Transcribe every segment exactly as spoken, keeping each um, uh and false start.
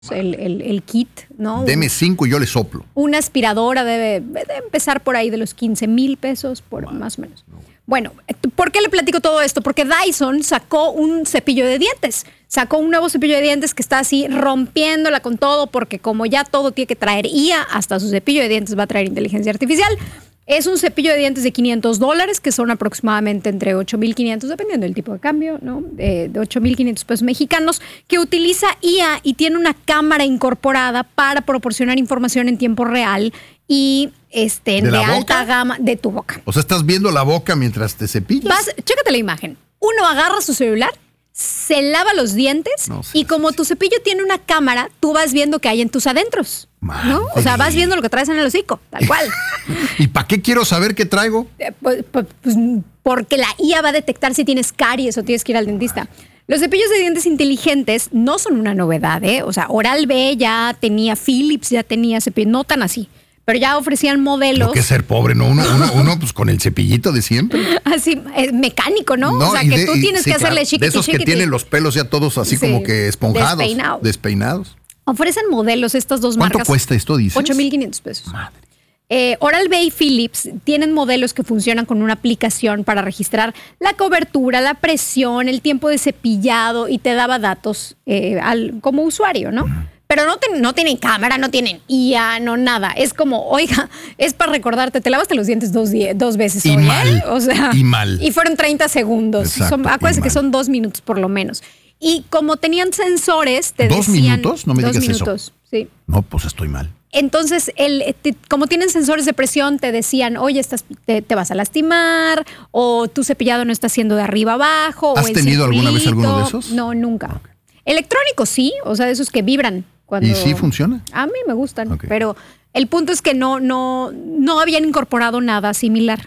El, el, el kit, ¿no? Deme cinco y yo le soplo. Una aspiradora debe, debe empezar por ahí de los quince mil pesos, por wow. más o menos. No. Bueno, ¿por qué le platico todo esto? Porque Dyson sacó un cepillo de dientes. Sacó un nuevo cepillo de dientes que está así rompiéndola con todo, porque como ya todo tiene que traer I A, hasta su cepillo de dientes va a traer inteligencia artificial. Es un cepillo de dientes de quinientos dólares, que son aproximadamente entre ocho mil quinientos, dependiendo del tipo de cambio, ¿no? Eh, de ocho mil quinientos pesos mexicanos, que utiliza I A y tiene una cámara incorporada para proporcionar información en tiempo real y este, de, de alta gama de tu boca. O sea, estás viendo la boca mientras te cepillas. Vas, chécate la imagen. Uno agarra su celular, se lava los dientes no sé, y como tu cepillo tiene una cámara, tú vas viendo qué hay en tus adentros. ¿No? O sea, vas viendo lo que traes en el hocico, tal cual. ¿Y para qué quiero saber qué traigo? Eh, pues, pues, porque la I A va a detectar si tienes caries o tienes que ir al dentista. Los cepillos de dientes inteligentes no son una novedad, ¿eh? O sea, Oral-B ya tenía, Philips ya tenía cepillos, no tan así. Pero ya ofrecían modelos. Lo que es ser pobre, ¿no? Uno, uno, uno pues con el cepillito de siempre. Así, eh, mecánico, ¿no? no o sea, que de, tú tienes y, que sí, hacerle chiquiti, de esos chiquiti. Que tienen los pelos ya todos así sí, como que esponjados. Despeinados. Despeinados. Ofrecen modelos estas dos ¿Cuánto marcas. ¿Cuánto cuesta esto, dices? ocho mil quinientos pesos. Madre. Eh, Oral-B y Philips tienen modelos que funcionan con una aplicación para registrar la cobertura, la presión, el tiempo de cepillado y te daba datos eh, al, como usuario, ¿no? Uh-huh. Pero no, ten, no tienen cámara, no tienen I A, no nada. Es como, oiga, es para recordarte, te lavaste los dientes dos, die- dos veces y hoy, mal, ¿eh? O sea, y mal. Y fueron treinta segundos. Exacto, son, acuérdense que son dos minutos por lo menos. Y como tenían sensores, te ¿Dos decían... minutos? No me dos digas minutos, eso. Sí. No, pues estoy mal. Entonces, el, te, como tienen sensores de presión, te decían, oye, estás, te, te vas a lastimar, o tu cepillado no está haciendo de arriba abajo. ¿Has o tenido circulito. alguna vez alguno de esos? No, nunca. Okay. Electrónicos sí, o sea, de esos que vibran. Cuando... ¿Y sí funciona? A mí me gustan, okay. Pero el punto es que no, no, no habían incorporado nada similar.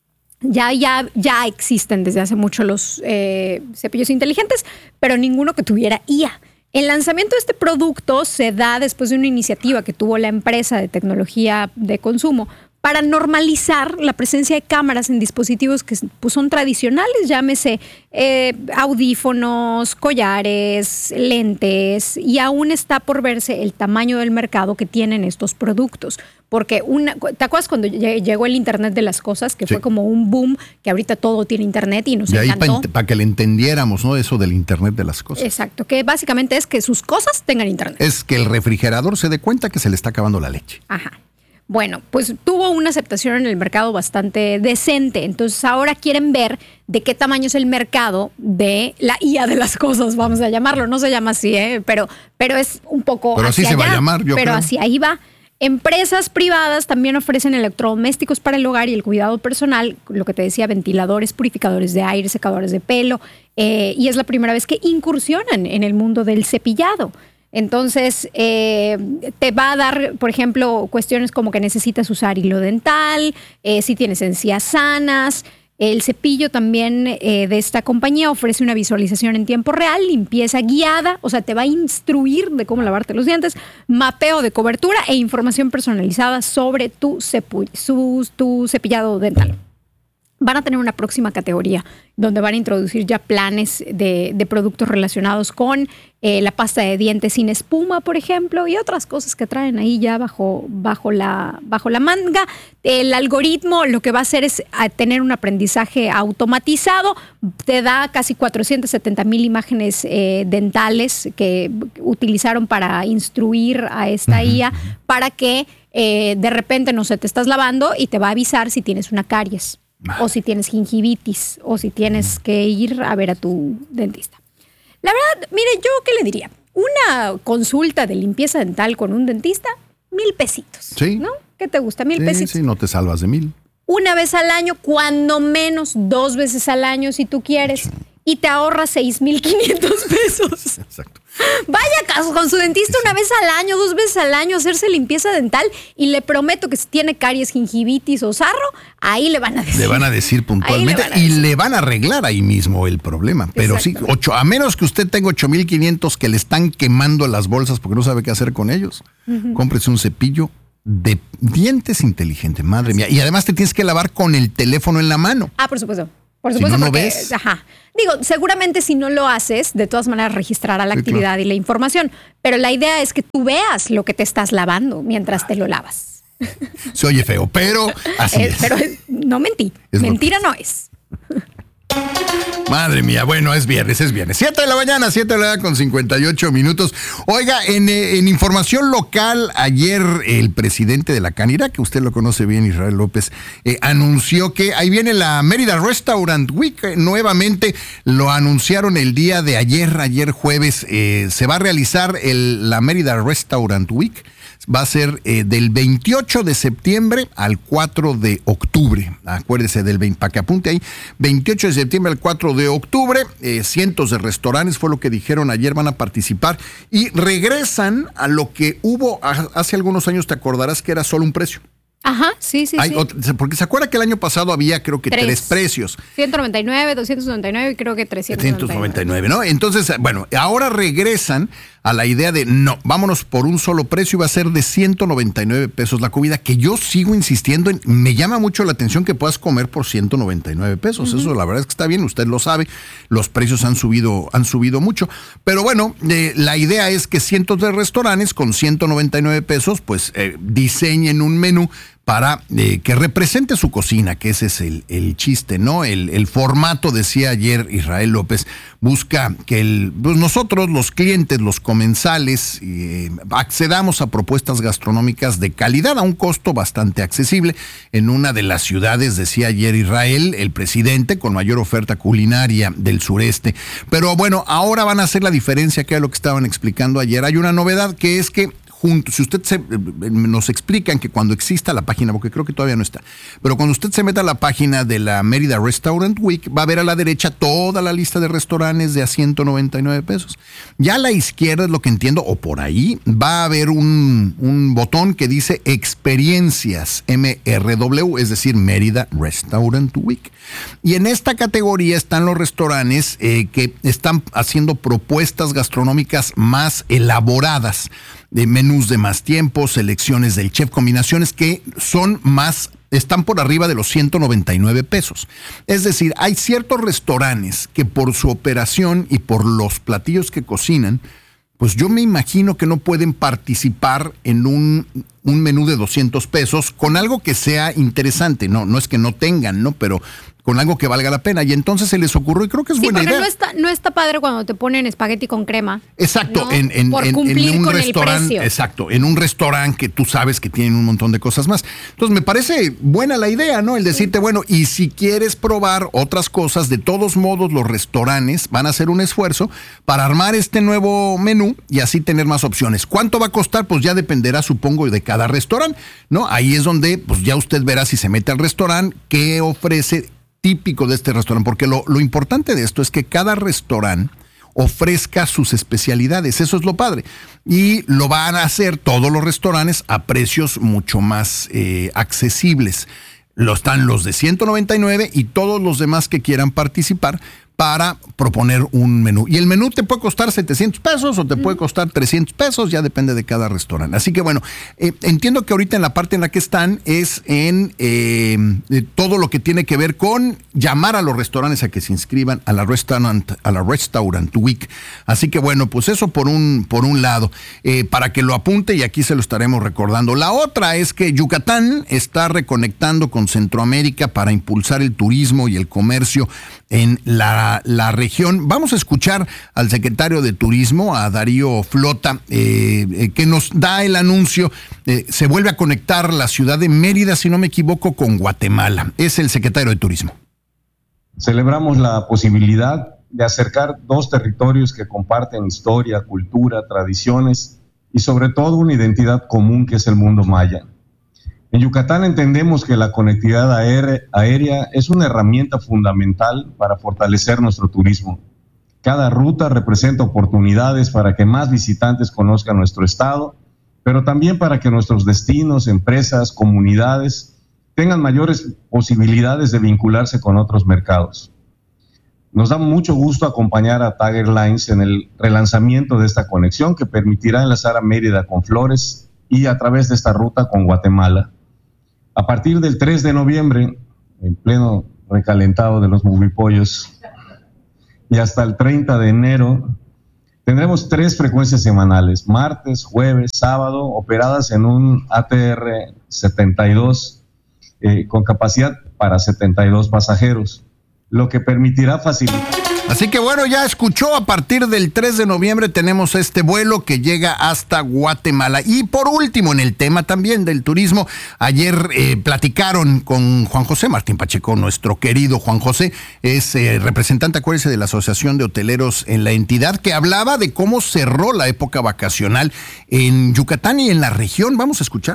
Ya, ya, ya existen desde hace mucho los eh, cepillos inteligentes, pero ninguno que tuviera I A. El lanzamiento de este producto se da después de una iniciativa que tuvo la empresa de tecnología de consumo para normalizar la presencia de cámaras en dispositivos que pues, son tradicionales, llámese eh, audífonos, collares, lentes, y aún está por verse el tamaño del mercado que tienen estos productos. Porque, una, ¿te acuerdas cuando llegó el Internet de las cosas? Que sí. Fue como un boom, que ahorita todo tiene Internet y nos y encantó. Para pa que le entendiéramos, ¿no? Eso del Internet de las cosas. Exacto, que básicamente es que sus cosas tengan Internet. Es que el refrigerador se dé cuenta que se le está acabando la leche. Ajá. Bueno, pues tuvo una aceptación en el mercado bastante decente. Entonces ahora quieren ver de qué tamaño es el mercado de la I A de las cosas, vamos a llamarlo. No se llama así, ¿eh? pero, pero es un poco Pero así hacia se allá, va a llamar, yo Pero creo. hacia ahí va. Empresas privadas también ofrecen electrodomésticos para el hogar y el cuidado personal, lo que te decía, ventiladores, purificadores de aire, secadores de pelo, eh, y es la primera vez que incursionan en el mundo del cepillado. Entonces, eh, te va a dar, por ejemplo, cuestiones como que necesitas usar hilo dental, eh, si tienes encías sanas. El cepillo también eh, de esta compañía ofrece una visualización en tiempo real, limpieza guiada, o sea, te va a instruir de cómo lavarte los dientes, mapeo de cobertura e información personalizada sobre tu, cepu- su, tu cepillado dental. Van a tener una próxima categoría donde van a introducir ya planes de, de productos relacionados con eh, la pasta de dientes sin espuma, por ejemplo, y otras cosas que traen ahí ya bajo, bajo, la, bajo la manga. El algoritmo lo que va a hacer es a tener un aprendizaje automatizado. Te da casi cuatrocientas setenta mil imágenes eh, dentales que utilizaron para instruir a esta I A para que eh, de repente, no sé, te estás lavando y te va a avisar si tienes una caries. O si tienes gingivitis, o si tienes que ir a ver a tu dentista. La verdad, mire, ¿yo qué le diría? Una consulta de limpieza dental con un dentista, mil pesitos. Sí. ¿No? ¿Qué te gusta? Mil sí, pesitos. Sí, no te salvas de mil. Una vez al año, cuando menos dos veces al año, si tú quieres. Sí. Y te ahorras seis mil quinientos pesos. Exacto. Vaya con su dentista sí, una sí. vez al año, dos veces al año, hacerse limpieza dental, y le prometo que si tiene caries, gingivitis o sarro, ahí le van a decir. Le van a decir puntualmente le a decir. Y le van a arreglar ahí mismo el problema. Pero sí, ocho, a menos que usted tenga ocho mil quinientos que le están quemando las bolsas porque no sabe qué hacer con ellos, uh-huh. Cómprese un cepillo de dientes inteligente, madre mía. Y además te tienes que lavar con el teléfono en la mano. Ah, por supuesto. Por supuesto, si no, no porque, ves. Ajá. Digo, seguramente si no lo haces, de todas maneras registrará la Sí, actividad claro. y la información. Pero la idea es que tú veas lo que te estás lavando mientras te lo lavas. Se oye feo, pero así Eh, es. Pero es- no mentí. Es lo Mentira que no es. Madre mía, bueno, es viernes, es viernes. siete de la mañana, siete de la mañana con cincuenta y ocho minutos. Oiga, en, eh, en información local, ayer el presidente de la Canira, que usted lo conoce bien, Israel López, eh, anunció que ahí viene la Mérida Restaurant Week. Eh, nuevamente lo anunciaron el día de ayer, ayer jueves. Eh, se va a realizar el, la Mérida Restaurant Week. Va a ser eh, del veintiocho de septiembre al cuatro de octubre. Acuérdese del veinte, para que apunte ahí. veintiocho de septiembre al cuatro de octubre. Eh, cientos de restaurantes, fue lo que dijeron ayer, van a participar. Y regresan a lo que hubo a- hace algunos años, te acordarás que era solo un precio. Ajá, sí, sí, Hay sí. otra- porque se acuerda que el año pasado había creo que tres, Tres. precios. ciento noventa y nueve, doscientos noventa y nueve y creo que trescientos noventa y nueve. trescientos noventa y nueve, ¿no? Entonces, bueno, ahora regresan a la idea de no, vámonos por un solo precio y va a ser de ciento noventa y nueve pesos la comida, que yo sigo insistiendo en, me llama mucho la atención que puedas comer por ciento noventa y nueve pesos. Uh-huh. Eso la verdad es que está bien, usted lo sabe, los precios han subido, han subido mucho. Pero bueno, eh, la idea es que cientos de restaurantes con ciento noventa y nueve pesos, pues eh, diseñen un menú para eh, que represente su cocina, que ese es el, el chiste, ¿no? El, el formato, decía ayer Israel López, busca que el, pues nosotros, los clientes, los comensales, eh, accedamos a propuestas gastronómicas de calidad a un costo bastante accesible en una de las ciudades, decía ayer Israel, el presidente, con mayor oferta culinaria del sureste. Pero bueno, ahora van a hacer la diferencia, que era lo que estaban explicando ayer. Hay una novedad, que es que junto, si usted se, nos explican que cuando exista la página, porque creo que todavía no está, pero cuando usted se meta a la página de la Mérida Restaurant Week, va a ver a la derecha toda la lista de restaurantes de a ciento noventa y nueve pesos. Ya a la izquierda, es lo que entiendo, o por ahí, va a haber un, un botón que dice Experiencias, M R W, es decir, Mérida Restaurant Week. Y en esta categoría están los restaurantes eh, que están haciendo propuestas gastronómicas más elaboradas, de menús de más tiempo, selecciones del chef, combinaciones que son más, están por arriba de los ciento noventa y nueve pesos. Es decir, hay ciertos restaurantes que por su operación y por los platillos que cocinan, pues yo me imagino que no pueden participar en un, un menú de doscientos pesos con algo que sea interesante. No, no es que no tengan, ¿no? Pero con algo que valga la pena. Y entonces se les ocurrió, y creo que es Sí, buena porque idea. no está, no está padre cuando te ponen espagueti con crema. Exacto, ¿no? en, en, Por en, cumplir en un con el restaurante, precio. exacto, en un restaurante que tú sabes que tienen un montón de cosas más. Entonces me parece buena la idea, ¿no? El decirte, sí. Bueno, y si quieres probar otras cosas, de todos modos los restaurantes van a hacer un esfuerzo para armar este nuevo menú y así tener más opciones. ¿Cuánto va a costar? Pues ya dependerá, supongo, de cada restaurante, ¿no? Ahí es donde, pues ya usted verá si se mete al restaurante, qué ofrece típico de este restaurante, porque lo, lo importante de esto es que cada restaurante ofrezca sus especialidades, eso es lo padre, y lo van a hacer todos los restaurantes a precios mucho más eh, accesibles. Lo están los de ciento noventa y nueve y todos los demás que quieran participar para proponer un menú. Y el menú te puede costar setecientos pesos o te puede costar trescientos pesos, ya depende de cada restaurante. Así que bueno, eh, entiendo que ahorita en la parte en la que están es en eh, todo lo que tiene que ver con llamar a los restaurantes a que se inscriban a la Restaurant, a la Restaurant Week. Así que bueno, pues eso por un, por un lado, eh, para que lo apunte y aquí se lo estaremos recordando. La otra es que Yucatán está reconectando con Centroamérica para impulsar el turismo y el comercio en la, la región. Vamos a escuchar al secretario de Turismo, a Darío Flota, eh, eh, que nos da el anuncio. Eh, se vuelve a conectar la ciudad de Mérida, si no me equivoco, con Guatemala. Es el secretario de Turismo. Celebramos la posibilidad de acercar dos territorios que comparten historia, cultura, tradiciones y sobre todo una identidad común que es el mundo maya. En Yucatán entendemos que la conectividad aérea es una herramienta fundamental para fortalecer nuestro turismo. Cada ruta representa oportunidades para que más visitantes conozcan nuestro estado, pero también para que nuestros destinos, empresas, comunidades tengan mayores posibilidades de vincularse con otros mercados. Nos da mucho gusto acompañar a TAG Airlines en el relanzamiento de esta conexión que permitirá enlazar a Mérida con Flores y a través de esta ruta con Guatemala. A partir del tres de noviembre, en pleno recalentado de los movipollos. Y hasta el treinta de enero tendremos tres frecuencias semanales, martes, jueves, sábado, operadas en un A T R setenta y dos eh, con capacidad para setenta y dos pasajeros, lo que permitirá facilitar. Así que bueno, ya escuchó, a partir del tres de noviembre tenemos este vuelo que llega hasta Guatemala. Y por último, en el tema también del turismo, ayer eh, platicaron con Juan José Martín Pacheco, nuestro querido Juan José, es eh, representante, acuérdense, de la Asociación de Hoteleros en la entidad, que hablaba de cómo cerró la época vacacional en Yucatán y en la región. Vamos a escuchar.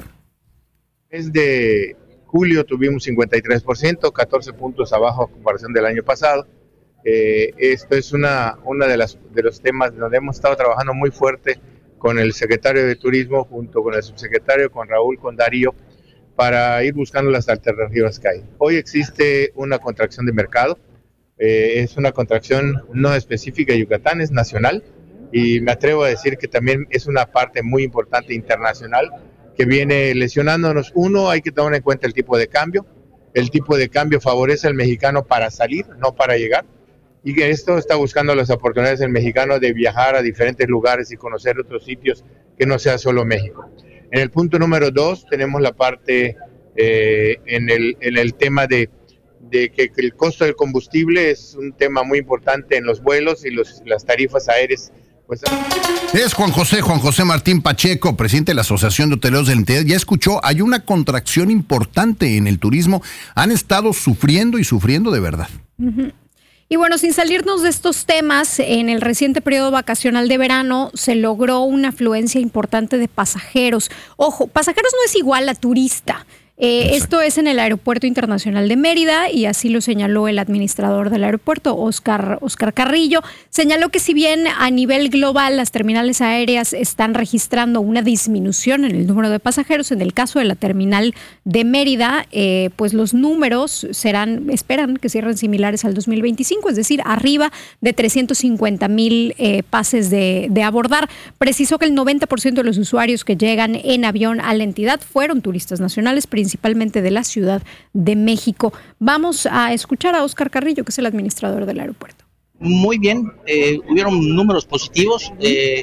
Desde julio tuvimos cincuenta y tres por ciento, catorce puntos abajo a comparación del año pasado. Eh, esto es una, una de, las, de los temas donde hemos estado trabajando muy fuerte con el secretario de Turismo, junto con el subsecretario, con Raúl, con Darío, para ir buscando las alternativas que hay. Hoy existe una contracción de mercado, eh, es una contracción no específica de Yucatán, es nacional, y me atrevo a decir que también es una parte muy importante internacional que viene lesionándonos. Uno, hay que tomar en cuenta el tipo de cambio. El tipo de cambio favorece al mexicano para salir, no para llegar. Y que esto está buscando las oportunidades del mexicano de viajar a diferentes lugares y conocer otros sitios que no sea solo México. En el punto número dos tenemos la parte eh, en, el, en el tema de, de que el costo del combustible es un tema muy importante en los vuelos y los, las tarifas aéreas. Pues, es Juan José, Juan José Martín Pacheco, presidente de la Asociación de Hoteleros de la entidad. Ya escuchó, hay una contracción importante en el turismo. Han estado sufriendo y sufriendo de verdad. Uh-huh. Y bueno, sin salirnos de estos temas, en el reciente periodo vacacional de verano se logró una afluencia importante de pasajeros. Ojo, pasajeros no es igual a turista. Eh, esto es en el Aeropuerto Internacional de Mérida y así lo señaló el administrador del aeropuerto, Oscar, Oscar Carrillo. Señaló que si bien a nivel global las terminales aéreas están registrando una disminución en el número de pasajeros, en el caso de la terminal de Mérida, eh, pues los números serán, esperan que cierren similares al dos mil veinticinco, es decir, arriba de trescientos cincuenta mil eh, pases de, de abordar. Precisó que el noventa por ciento de los usuarios que llegan en avión a la entidad fueron turistas nacionales, principalmente de la Ciudad de México. Vamos a escuchar a Oscar Carrillo, que es el administrador del aeropuerto. Muy bien, eh, hubieron números positivos, eh,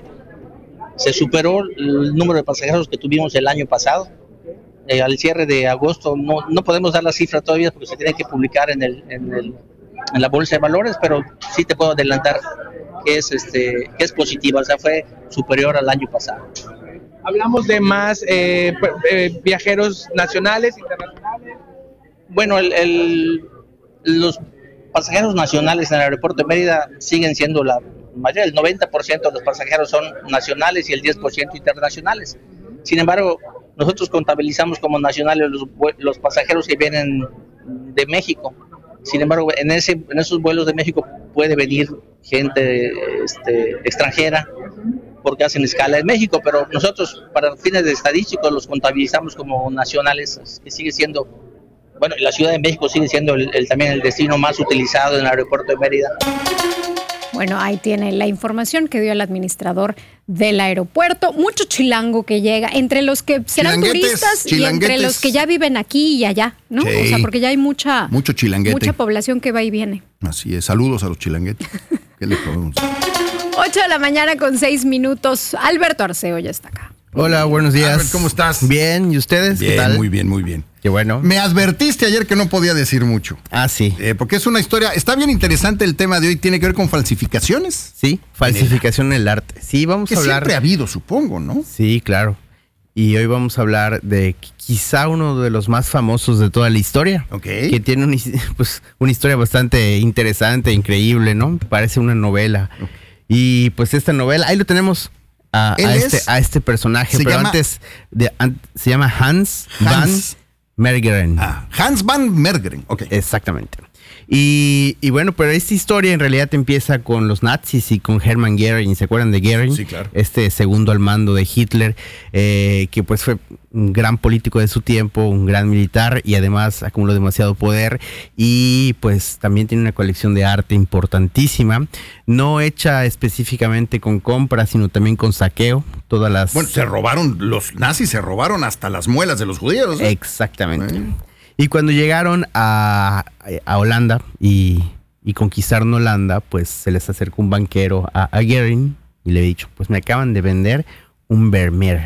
se superó el número de pasajeros que tuvimos el año pasado. Eh, al cierre de agosto no, no podemos dar la cifra todavía porque se tiene que publicar en, el, en, el, en la bolsa de valores, pero sí te puedo adelantar que es, este, que es positiva, o sea, fue superior al año pasado. Hablamos de más eh, eh, viajeros nacionales, internacionales. Bueno, el, el, los pasajeros nacionales en el aeropuerto de Mérida siguen siendo la mayoría, el noventa por ciento de los pasajeros son nacionales y el diez por ciento internacionales. Sin embargo, nosotros contabilizamos como nacionales los, los pasajeros que vienen de México. Sin embargo, en, ese, en esos vuelos de México puede venir gente este, extranjera, porque hacen escala en México, pero nosotros para fines de estadísticos los contabilizamos como nacionales, que sigue siendo, bueno, la Ciudad de México sigue siendo el, el, también el destino más utilizado en el aeropuerto de Mérida. Bueno, ahí tiene la información que dio el administrador del aeropuerto. Mucho chilango que llega, entre los que serán turistas y entre los que ya viven aquí y allá, ¿no? Sí. O sea, porque ya hay mucha, Mucho chilanguete. mucha población que va y viene. Así es, saludos a los chilanguetes. ¿Qué le podemos decir? ocho de la mañana con seis minutos. Alberto Arceo ya está acá. Hola, buenos días. Albert, ¿cómo estás? Bien, ¿y ustedes? Bien, ¿qué tal? Muy bien, muy bien. Qué bueno. Me advertiste ayer que no podía decir mucho. Ah, sí. Eh, porque es una historia, está bien interesante el tema de hoy, tiene que ver con falsificaciones. Sí, falsificación en el arte. Sí, vamos que a hablar. Siempre ha habido, supongo, ¿no? Sí, claro. Y hoy vamos a hablar de quizá uno de los más famosos de toda la historia. Ok. Que tiene un, pues, una historia bastante interesante, increíble, ¿no? Parece una novela. Okay. Y pues esta novela, ahí lo tenemos a, a, este, a este personaje, pero llama, antes de, an, se llama Hans, Hans van Meegeren. Ah, Hans van Meegeren, ok. Exactamente. Y, y bueno, pero esta historia en realidad empieza con los nazis y con Hermann Göring. ¿Se acuerdan de Göring? Sí, claro. Este segundo al mando de Hitler, eh, que pues fue un gran político de su tiempo, un gran militar y además acumuló demasiado poder y pues también tiene una colección de arte importantísima, no hecha específicamente con compra, sino también con saqueo. Todas las... Bueno, se robaron, los nazis se robaron hasta las muelas de los judíos, ¿eh? Exactamente. ¿Eh? Y cuando llegaron a, a Holanda y, y conquistaron Holanda, pues se les acercó un banquero a, a Gehring y le he dicho, pues me acaban de vender un Vermeer.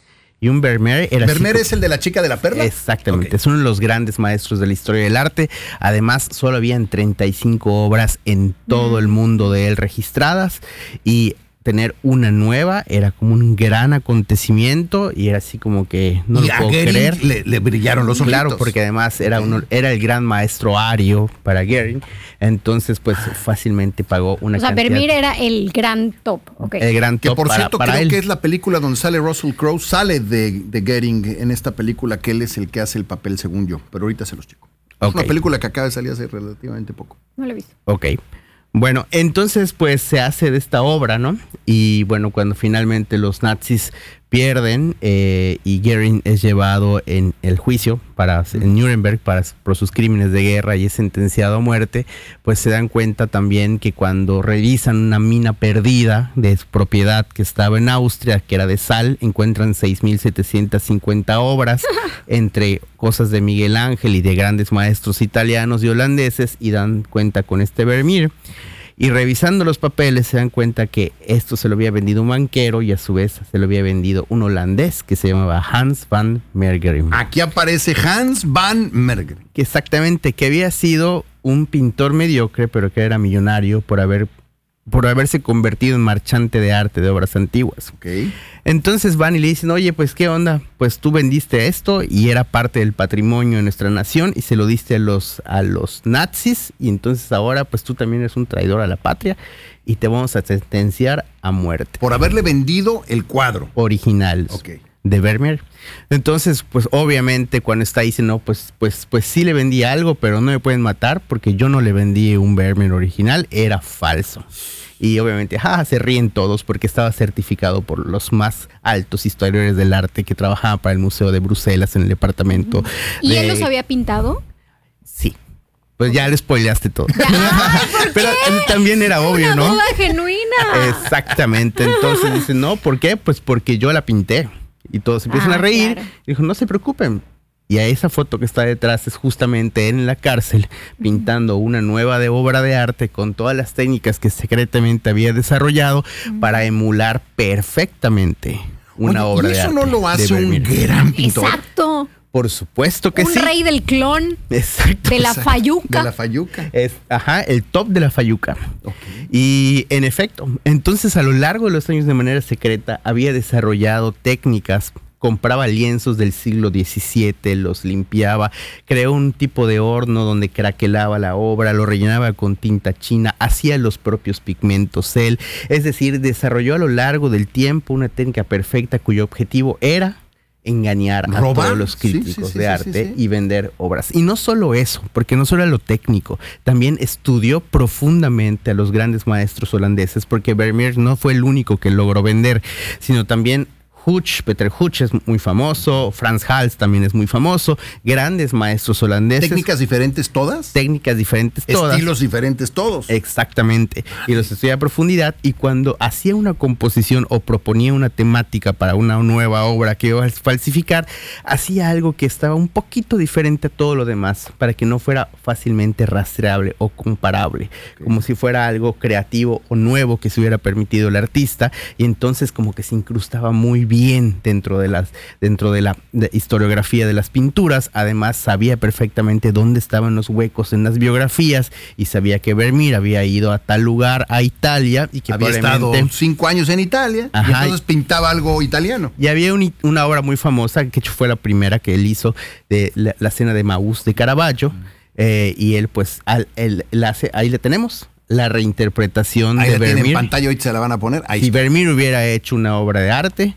Y un Vermeer era... ¿Vermeer es el de la chica de la perla? Exactamente, Okay. Es uno de los grandes maestros de la historia del arte. Además, solo habían treinta y cinco obras en todo mm. el mundo de él registradas y tener una nueva era como un gran acontecimiento y era así como que no y lo a puedo Gehring creer. Le, le brillaron los ojitos. Claro, porque además era uno, era el gran maestro ario para Gehring, entonces pues fácilmente pagó una o sea, cantidad. Vermeer era el gran top. Okay. El gran top que por para, cierto para creo él. que es la película donde sale Russell Crowe, sale de, de Gehring en esta película, que él es el que hace el papel según yo, pero ahorita se los checo. Okay. Es una película que acaba de salir hace relativamente poco. No la he visto. Ok. Bueno, entonces pues se hace de esta obra, ¿no? Y bueno, cuando finalmente los nazis pierden eh, y Gehring es llevado en el juicio para, en Nuremberg para, por sus crímenes de guerra y es sentenciado a muerte, pues se dan cuenta también que cuando revisan una mina perdida de su propiedad que estaba en Austria, que era de sal, encuentran seis mil setecientas cincuenta obras entre cosas de Miguel Ángel y de grandes maestros italianos y holandeses y dan cuenta con este Vermeer. Y revisando los papeles se dan cuenta que esto se lo había vendido un banquero y a su vez se lo había vendido un holandés que se llamaba Hans van Meegeren. Aquí aparece Hans van Meegeren. Que exactamente, que había sido un pintor mediocre, pero que era millonario por haber por haberse convertido en marchante de arte de obras antiguas. Okay. Entonces van y le dicen, oye, pues qué onda, pues tú vendiste esto y era parte del patrimonio de nuestra nación y se lo diste a los, a los nazis y entonces ahora pues tú también eres un traidor a la patria y te vamos a sentenciar a muerte. Por haberle vendido el cuadro original. Okay. De Vermeer. Entonces, pues obviamente cuando está ahí dice, no, pues, pues, pues sí le vendí algo, pero no me pueden matar porque yo no le vendí un Vermeer original, era falso. Y obviamente, ja, se ríen todos porque estaba certificado por los más altos historiadores del arte que trabajaban para el Museo de Bruselas en el departamento. ¿Y de... él los había pintado? Sí. Pues ya le spoileaste todo. Ay, pero también era obvio, Una ¿no? duda genuina. Exactamente. Entonces dicen, no, ¿por qué? Pues porque yo la pinté. Y todos empiezan ah, a reír. Claro. Y dijo, no se preocupen. Y a esa foto que está detrás es justamente en la cárcel, pintando una nueva de obra de arte con todas las técnicas que secretamente había desarrollado uh-huh. para emular perfectamente una Oye, obra ¿y de arte. eso no lo hace un gran pintor? Exacto. Por supuesto que un sí. Un rey del clon. Exacto. De la exacto. fayuca. De la fayuca. Es, ajá, el top de la fayuca. Okay. Y en efecto, entonces a lo largo de los años de manera secreta había desarrollado técnicas, compraba lienzos del siglo diecisiete, los limpiaba, creó un tipo de horno donde craquelaba la obra, lo rellenaba con tinta china, hacía los propios pigmentos él, es decir, desarrolló a lo largo del tiempo una técnica perfecta cuyo objetivo era engañar a ¿Robar? todos los críticos sí, sí, sí, de sí, arte sí, sí. y vender obras. Y no solo eso, porque no solo era lo técnico, también estudió profundamente a los grandes maestros holandeses, porque Vermeer no fue el único que logró vender, sino también Huch, Peter Huch es muy famoso, Frans Hals también es muy famoso, grandes maestros holandeses. ¿Técnicas diferentes todas? Técnicas diferentes todas. Estilos diferentes todos. Exactamente. Y los estudia a profundidad y cuando hacía una composición o proponía una temática para una nueva obra que iba a falsificar, hacía algo que estaba un poquito diferente a todo lo demás para que no fuera fácilmente rastreable o comparable, okay. como si fuera algo creativo o nuevo que se hubiera permitido el artista y entonces como que se incrustaba muy bien dentro de las dentro de la de historiografía de las pinturas. Además sabía perfectamente dónde estaban los huecos en las biografías y sabía que Vermeer había ido a tal lugar, a Italia, y que había estado cinco años en Italia. Ajá, y entonces pintaba algo italiano. Y había un, una obra muy famosa que fue la primera que él hizo de la, la cena de Maús de Caravaggio, mm. eh, y él pues al, él, la hace, ahí le tenemos la reinterpretación ahí de Vermeer. En pantalla hoy se la van a poner. Ahí si está. Vermeer hubiera hecho una obra de arte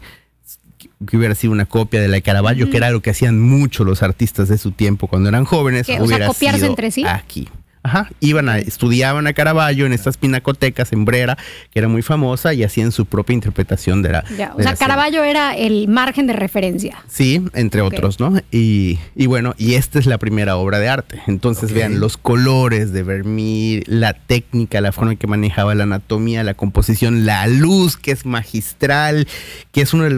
que hubiera sido una copia de la de Caravaggio, mm. que era lo que hacían mucho los artistas de su tiempo cuando eran jóvenes, ¿Qué? hubiera o sea, copiarse sido entre sí. Aquí. Ajá, iban a, estudiaban a Caravaggio en estas pinacotecas en Brera, que era muy famosa, y hacían su propia interpretación de la... Ya, o de sea, la Caravaggio era el margen de referencia. Sí, entre okay. otros, ¿no? Y, y bueno, y esta es la primera obra de arte. Entonces okay. vean los colores de Vermeer, la técnica, la forma en que manejaba la anatomía, la composición, la luz, que es magistral, que es uno de los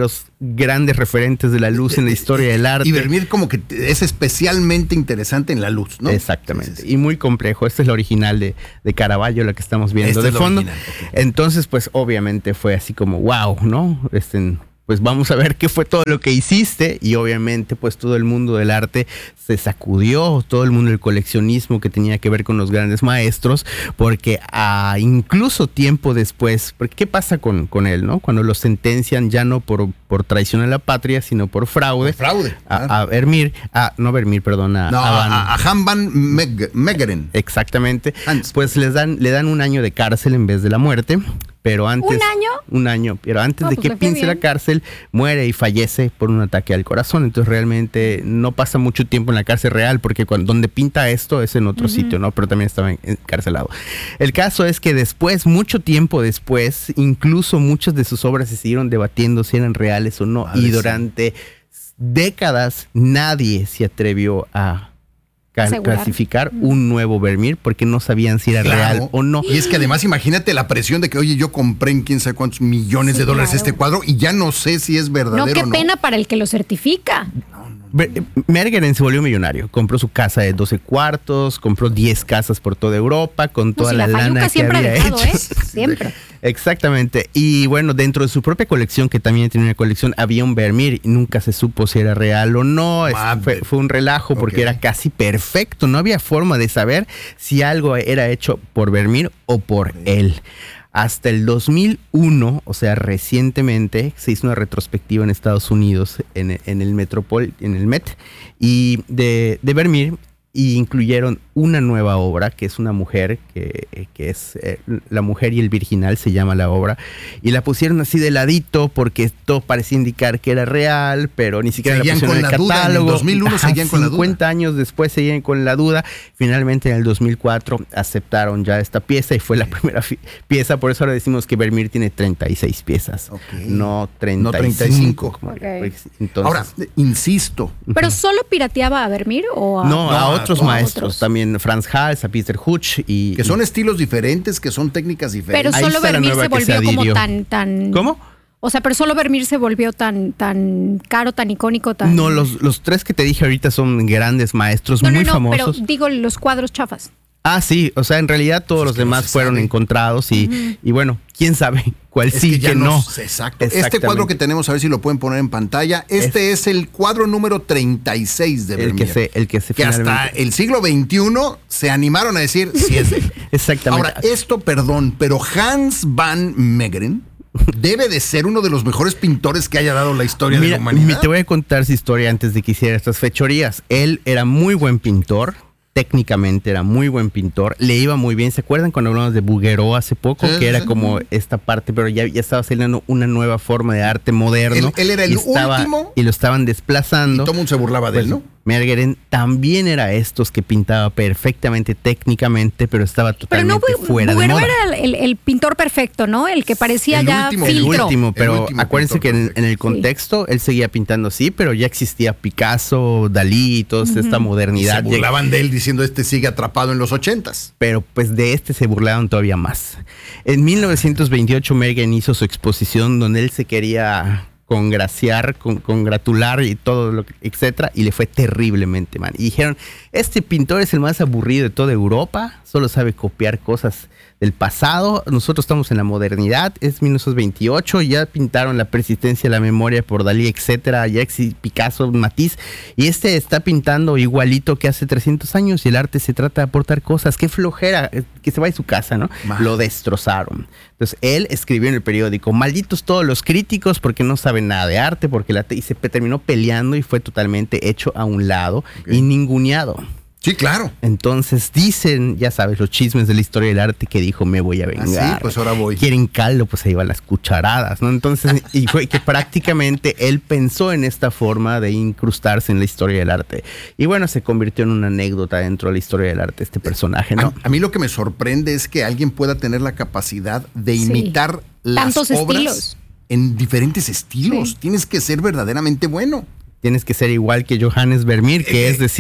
grandes referentes de la luz en la historia del arte. Y Vermeer como que es especialmente interesante en la luz, ¿no? Exactamente. Sí, sí, sí. Y muy complejo. Esta es la original de, de Caravaggio, la que estamos viendo Esta de es fondo. Original, okay. Entonces, pues obviamente fue así como, wow, ¿no? Este... pues vamos a ver qué fue todo lo que hiciste, y obviamente pues todo el mundo del arte se sacudió, todo el mundo del coleccionismo que tenía que ver con los grandes maestros, porque ah, incluso tiempo después, porque ¿qué pasa con, con él, no? Cuando lo sentencian ya no por, por traición a la patria, sino por fraude. Por fraude. A, claro. a Vermeer, a, no Vermeer, perdón, a, no, a, Van, a, a Han van Meg, Meegeren. Exactamente. Hans. Pues les dan, le dan un año de cárcel en vez de la muerte. Pero antes, ¿Un año? Un año, pero antes no, de pues que pince la cárcel, muere y fallece por un ataque al corazón. Entonces realmente no pasa mucho tiempo en la cárcel real, porque cuando, donde pinta esto es en otro uh-huh. sitio, ¿no? Pero también estaba encarcelado. El caso es que después, mucho tiempo después, incluso muchas de sus obras se siguieron debatiendo si eran reales o no. Vale, y durante sí. décadas nadie se atrevió a clasificar un nuevo Vermeer porque no sabían si era claro. real o no. Y es que además imagínate la presión de que, oye, yo compré en quién sabe cuántos millones sí, de dólares claro. este cuadro y ya no sé si es verdadero o no. No, qué pena para el que lo certifica. No, no. Meegeren se volvió millonario, compró su casa de doce cuartos, compró diez casas por toda Europa con toda no, si la, la lana que había dejado, hecho. ¿eh? Siempre. Exactamente. Y bueno, dentro de su propia colección, que también tenía una colección, había un Vermeer y nunca se supo si era real o no. Fue, fue un relajo porque okay. era casi perfecto. No había forma de saber si algo era hecho por Vermeer o por okay. él. Hasta el dos mil uno, o sea, recientemente, se hizo una retrospectiva en Estados Unidos, en, en el Metropol, en el Met, y de, de Vermeer, y incluyeron una nueva obra, que es una mujer, que, que es eh, La mujer y el virginal, se llama la obra, y la pusieron así de ladito, porque todo parecía indicar que era real, pero ni siquiera seguían la pusieron en el duda, catálogo. en el dos mil uno Ajá, seguían con la duda. cincuenta años después seguían con la duda. Finalmente en el dos mil cuatro aceptaron ya esta pieza y fue okay. la primera fi- pieza, por eso ahora decimos que Vermeer tiene treinta y seis piezas, okay. no treinta y cinco. No treinta y cinco. Okay. Entonces, ahora, insisto. ¿Pero solo pirateaba a Vermeer o a...? No, no a otros a maestros, otros. también Franz Hals, a Peter Hutch y... Que son estilos diferentes, que son técnicas diferentes. Pero solo Vermeer se volvió se como tan, tan... ¿Cómo? O sea, pero solo Vermeer se volvió tan, tan caro, tan icónico, tan... No, los, los tres que te dije ahorita son grandes maestros no, muy no, no, famosos. Pero digo los cuadros chafas. Ah, sí, o sea, en realidad todos pues los demás no fueron sabe. encontrados y, uh-huh. y bueno, quién sabe cuál es sí, que, que no. no. Exacto. Este cuadro que tenemos, a ver si lo pueden poner en pantalla, este es, es el cuadro número treinta y seis de Vermeer. El que se, el que se que hasta el siglo veintiuno se animaron a decir si es de él. Exactamente. Ahora, esto, perdón, pero Hans van Meegeren debe de ser uno de los mejores pintores que haya dado la historia Mira, de la humanidad. Te voy a contar su historia antes de que hiciera estas fechorías. Él era muy buen pintor. Técnicamente era muy buen pintor, le iba muy bien. ¿Se acuerdan cuando hablamos de Bouguereau hace poco? Sí, que era como esta parte, pero ya, ya estaba saliendo una nueva forma de arte moderno. Él, él era el estaba, último. Y lo estaban desplazando. Y todo el mundo se burlaba de pues, él, ¿no? Meegeren también era estos que pintaba perfectamente técnicamente, pero estaba totalmente pero no, fuera Bouguereau de moda. era el, el pintor perfecto, ¿no? El que parecía el ya último, filtro. El último, pero el último acuérdense que en, en el contexto sí. él seguía pintando así, pero ya existía Picasso, Dalí y toda uh-huh. esta modernidad. Y se burlaban de él diciendo este sigue atrapado en los ochentas. Pero pues de este se burlaron todavía más. En mil novecientos veintiocho Meegeren hizo su exposición donde él se quería congraciar, con, congratular y todo lo que, etcétera, y le fue terriblemente mal. Y dijeron, este pintor es el más aburrido de toda Europa, solo sabe copiar cosas del pasado, nosotros estamos en la modernidad, es mil novecientos veintiocho, ya pintaron la persistencia, la memoria por Dalí, etcétera, ya existe Picasso, Matisse, y este está pintando igualito que hace trescientos años, y el arte se trata de aportar cosas, qué flojera, que se vaya a su casa, ¿no? Man. Lo destrozaron. Entonces él escribió en el periódico, malditos todos los críticos porque no saben nada de arte, porque la y se terminó peleando y fue totalmente hecho a un lado okay. y ninguneado. Sí, claro. Entonces dicen, ya sabes, los chismes de la historia del arte que dijo, me voy a vengar. Ah, sí, pues ahora voy. Quieren caldo, pues ahí van las cucharadas, ¿no? Entonces, y fue que prácticamente él pensó en esta forma de incrustarse en la historia del arte. Y bueno, se convirtió en una anécdota dentro de la historia del arte este personaje, ¿no? A, a mí lo que me sorprende es que alguien pueda tener la capacidad de imitar sí. las Tantos obras estilos. En diferentes estilos. Sí. Tienes que ser verdaderamente bueno. Tienes que ser igual que Johannes Vermeer, que eh, es decir...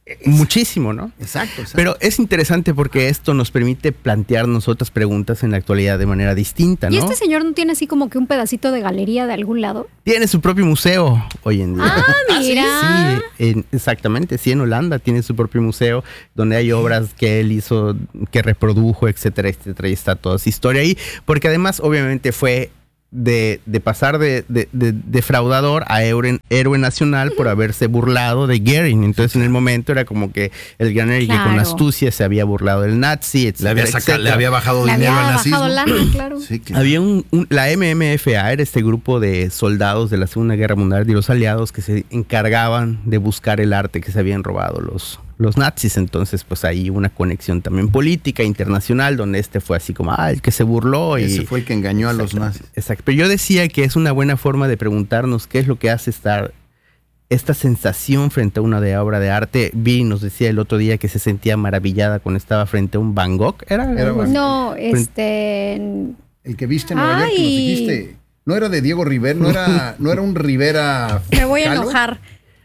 muchísimo, ¿no? Exacto, exacto. Pero es interesante porque esto nos permite plantearnos otras preguntas en la actualidad de manera distinta, ¿no? ¿Y este señor no tiene así como que un pedacito de galería de algún lado? Tiene su propio museo hoy en día. Ah, mira. Sí, en- exactamente. Sí, en Holanda tiene su propio museo donde hay obras que él hizo, que reprodujo, etcétera, etcétera. Y está toda su historia ahí. Porque además, obviamente, fue de, de pasar de, de- de defraudador a héroe, héroe nacional por haberse burlado de Goering. Entonces, en el momento era como que el gran héroe que con Claro. astucia se había burlado del nazi, etcétera, Le había, sacado, le etcétera. había bajado Le dinero había al nazismo. bajado lana, claro. Sí, claro. Había un, un- la M M F A, era este grupo de soldados de la Segunda Guerra Mundial y los aliados que se encargaban de buscar el arte que se habían robado los, los nazis. Entonces, pues ahí una conexión también política, internacional, donde este fue así como, ah, el que se burló. Y, Ese fue el que engañó a los nazis. Exacto. Pero yo decía que es una buena forma de preguntarnos qué es lo que hace estar esta sensación frente a una de obra de arte. Vi, nos decía el otro día que se sentía maravillada cuando estaba frente a un Van Gogh. Era, Era Van Gogh. No, este... El que viste en Nueva York, que nos Ay. dijiste. No era de Diego Rivera, no era, no era un Rivera. Me voy a Kahlo. enojar.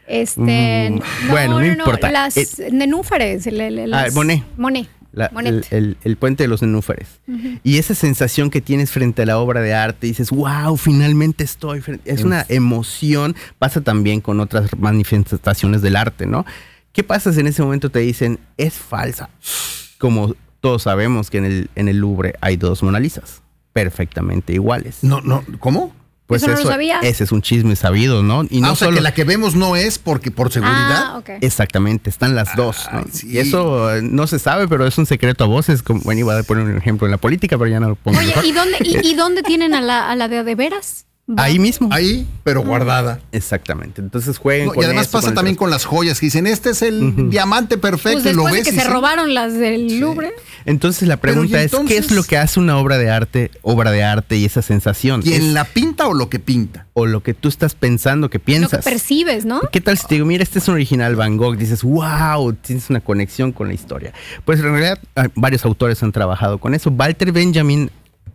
Este... Mm, bueno, no importa. Las Eh, nenúfares. le- le- Ah, las- Monet. Monet. La- Monet. el, el- el puente de los nenúfares. Y esa sensación que tienes frente a la obra de arte, dices, wow, finalmente estoy. frente-". Es una emoción. Pasa también con otras manifestaciones del arte, ¿no? ¿Qué pasa si en ese momento te dicen, es falsa? Como todos sabemos que en el, en el Louvre hay dos Mona Lisas, perfectamente iguales. No, no, ¿cómo? Pues Eso no lo sabía. ese es un chisme sabido, ¿no? Y no ah, o sea, solo que la que vemos no es porque por seguridad. Ah, ok. Exactamente, están las dos, ¿no? Ay, sí. Y eso eh, no se sabe, pero es un secreto a voces. Como, bueno, iba a poner un ejemplo en la política, pero ya no lo pongo. Oye, mejor. ¿y dónde, y, y dónde tienen a la, a la de, de veras? Va. Ahí mismo. Ahí, pero guardada. Exactamente. Entonces jueguen No, con y además eso, pasa con el también tras- con las joyas que dicen, este es el diamante perfecto, Pues y lo después de ves que y se sí. robaron las del Louvre. Entonces la Pero, pregunta ¿y es, ¿qué entonces? es lo que hace una obra de arte, obra de arte y esa sensación? ¿Quién Es- la pinta o lo que pinta? O lo que tú estás pensando que Lo que piensas. percibes, ¿no? ¿Qué tal si te digo, mira, este es un original Van Gogh? Dices, wow, tienes una conexión con la historia. Pues en realidad ah, varios autores han trabajado con eso. Walter Benjamin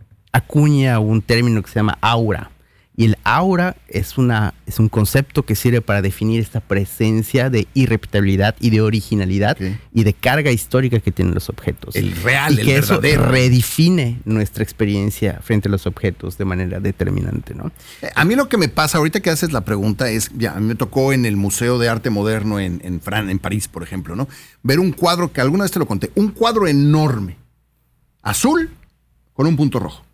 acuña un término que se llama aura. Y el aura es, una, es un concepto que sirve para definir esta presencia de irrepetibilidad y de originalidad Ok. y de carga histórica que tienen los objetos. El real, y el que eso verdadero. redefine nuestra experiencia frente a los objetos de manera determinante, ¿no? Eh, A mí lo que me pasa ahorita que haces la pregunta es, ya, a mí me tocó en el Museo de Arte Moderno en, en, Fran, en París, por ejemplo, ¿no? Ver un cuadro que alguna vez te lo conté, un cuadro enorme, azul, con un punto rojo.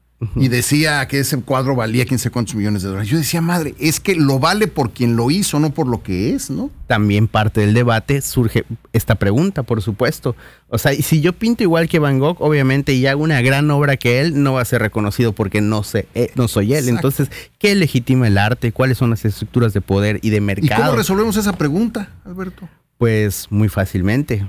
Y decía que ese cuadro valía quién sé cuántos millones de dólares. Yo decía, madre, es que lo vale por quien lo hizo, no por lo que es, ¿no? También parte del debate surge esta pregunta, por supuesto. O sea, y si yo pinto igual que Van Gogh, obviamente, y hago una gran obra que él, no va a ser reconocido porque no sé, eh, no soy él. Exacto. Entonces, ¿qué legitima el arte? ¿Cuáles son las estructuras de poder y de ¿Y mercado? cómo resolvemos esa pregunta, Alberto? Pues muy fácilmente.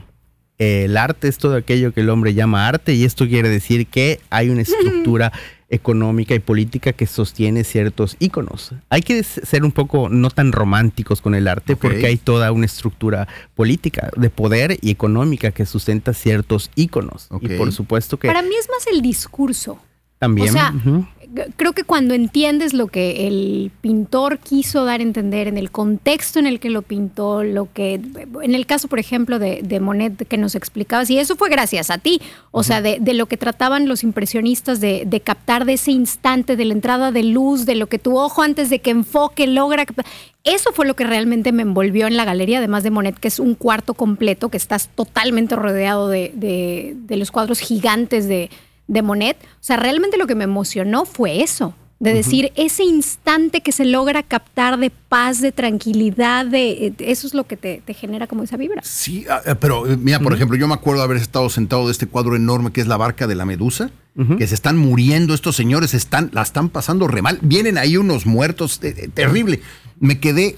El arte es todo aquello que el hombre llama arte, y esto quiere decir que hay una estructura económica y política que sostiene ciertos íconos. Hay que ser un poco no tan románticos con el arte, Ok. porque hay toda una estructura política, de poder y económica que sustenta ciertos íconos. Ok. Y por supuesto que Para mí es más el discurso. también... O sea, ujú. g- creo que cuando entiendes lo que el pintor quiso dar a entender en el contexto en el que lo pintó, lo que, en el caso, por ejemplo, de, de Monet que nos explicabas, y eso fue gracias a ti, o sea, de, de lo que trataban los impresionistas de, de captar de ese instante, de la entrada de luz, de lo que tu ojo antes de que enfoque logra. cap- Eso fue lo que realmente me envolvió en la galería, además de Monet, que es un cuarto completo, que estás totalmente rodeado de, de, de los cuadros gigantes de de Monet. O sea, realmente lo que me emocionó fue eso, de decir, ese instante que se logra captar de paz, de tranquilidad, de eso es lo que te, te genera como esa vibra. Sí, ah, ah, pero eh, mira, por ejemplo, yo me acuerdo haber estado sentado de este cuadro enorme que es la barca de la Medusa, que se están muriendo estos señores, están, la están pasando re mal, vienen ahí unos muertos, eh, eh, terrible. Me quedé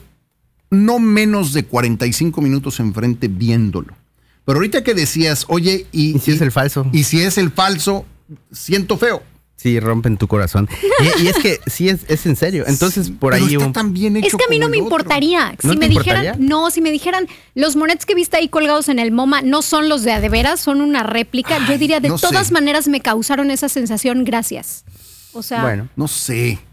no menos de cuarenta y cinco minutos enfrente viéndolo. Pero ahorita que decías, oye, y, ¿Y si es el falso? Y si es el falso, siento feo. Sí, rompen tu corazón. Y, y es que sí, es, es en serio. Entonces, Sí, por pero ahí... está un- tan bien hecho Es que a mí como no me el otro. importaría. Si ¿No me te dijeran, importaría? no, si me dijeran, los monets que viste ahí colgados en el MoMA no son los de a de veras, son una réplica, yo Ay, diría, de no todas sé. maneras me causaron esa sensación, gracias. O sea, Bueno. No sé.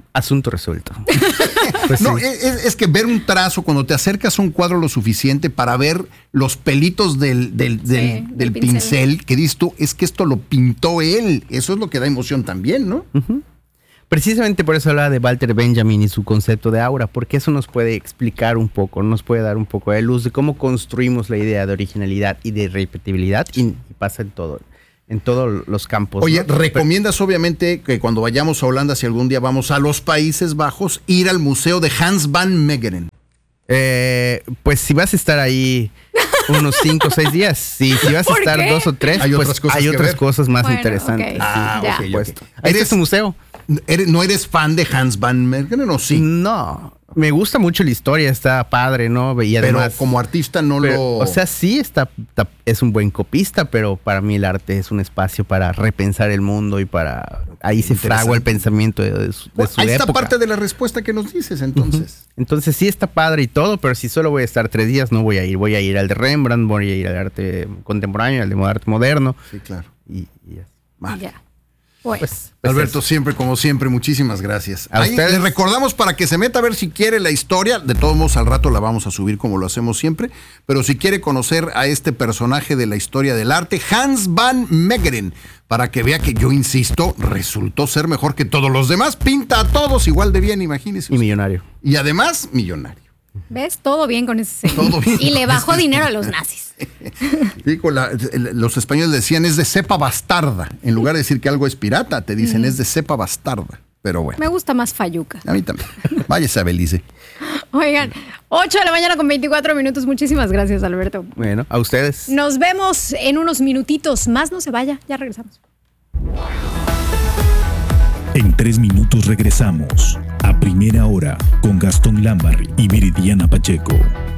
Asunto resuelto. Pues no, sí. es, es que ver un trazo, cuando te acercas a un cuadro lo suficiente para ver los pelitos del, del, del, sí, del, del pincel. pincel, que dices tú, es que esto lo pintó él. Eso es lo que da emoción también, ¿no? Uh-huh. Precisamente por eso hablaba de Walter Benjamin y su concepto de aura, porque eso nos puede explicar un poco, nos puede dar un poco de luz de cómo construimos la idea de originalidad y de repetibilidad, y, y pasa en todo. En todos los campos. Oye, ¿no? recomiendas obviamente que cuando vayamos a Holanda, si algún día vamos a los Países Bajos, ir al museo de Hans van Meegeren. Eh, pues si vas a estar ahí unos cinco o seis días, sí, si vas a estar qué? dos o tres, hay pues otras cosas, hay otras cosas más bueno, interesantes. Okay. Ah, ya. ok, supuesto. okay. Este es un museo. ¿Eres, ¿No eres fan de Hans van Meegeren o sí? No, me gusta mucho la historia, está padre, ¿no? Y además, pero como artista no pero, lo... O sea, sí, está, está, es un buen copista, pero para mí el arte es un espacio para repensar el mundo y para... Ahí se fragua el pensamiento de, de su, de su Ahí época. está parte de la respuesta que nos dices, entonces. Uh-huh. Entonces sí está padre y todo, pero si solo voy a estar tres días, no voy a ir. Voy a ir al de Rembrandt, voy a ir al arte contemporáneo, al de arte moderno. Sí, claro. Y, y ya. Vale. Ya. Pues, Pues, Alberto, eso. siempre, como siempre, muchísimas gracias. A Ahí ustedes. le recordamos para que se meta a ver si quiere la historia. De todos modos, al rato la vamos a subir como lo hacemos siempre. Pero si quiere conocer a este personaje de la historia del arte, Hans van Meegeren, para que vea que yo insisto, resultó ser mejor que todos los demás. Pinta a todos igual de bien, imagínese. Y millonario. Y además, millonario. ¿ves? Todo bien con ese señor. Todo bien. Y le bajó dinero a los nazis. Sí, con la- los españoles decían es de cepa bastarda. En lugar de decir que algo es pirata, te dicen es de cepa bastarda. Pero bueno, Me gusta más Fayuca. a mí también. Váyase a Belice. Oigan, ocho de la mañana con veinticuatro minutos. Muchísimas gracias, Alberto. Bueno, a ustedes. Nos vemos en unos minutitos más. No se vaya, ya regresamos. En tres minutos regresamos a Primera Hora con Gastón Lambarri y Viridiana Pacheco.